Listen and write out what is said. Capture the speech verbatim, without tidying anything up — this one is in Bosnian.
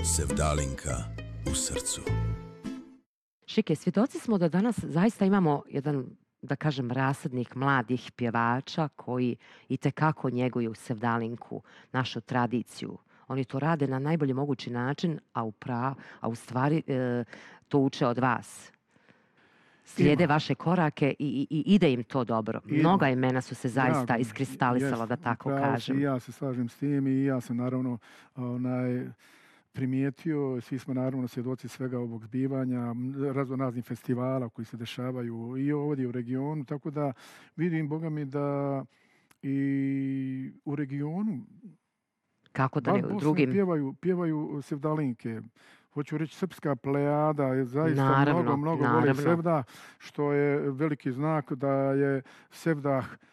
Sevdalinka u srcu. Šike, svjedoci smo da danas zaista imamo jedan, da kažem, rasadnik mladih pjevača koji itekako njeguju Sevdalinku, našu tradiciju. Oni to rade na najbolji mogući način, a u, pra, a u stvari e, to uče od vas. Slijede Ima. vaše korake i, i, i ide im to dobro. Ima. Mnoga imena su se zaista Drago. iskristalisala, yes, da tako kažem. I ja se slažem s tim i ja sam naravno onaj, primijetio, svi smo naravno svjedoci svega ovog zbivanja, raznoraznih festivala koji se dešavaju i ovdje u regionu, tako da vidim, Boga mi, da i u regionu kako da ne u drugim pjevaju, pjevaju Sevdalinke. Hoću reći, srpska plejada je zaista naravno, mnogo, mnogo naravno. voli Sevdah, što je veliki znak da je Sevdah